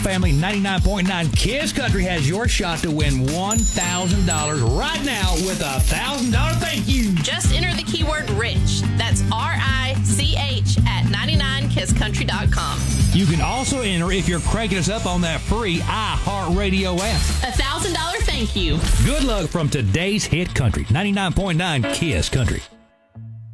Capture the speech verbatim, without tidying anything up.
Family, ninety-nine point nine Kiss Country has your shot to win one thousand dollars right now with a one thousand dollars thank you. Just enter the keyword RICH. That's R I C H at ninety-nine kiss country dot com. You can also enter if you're cranking us up on that free iHeartRadio app. A one thousand dollars thank you. Good luck from today's hit country, ninety-nine point nine Kiss Country.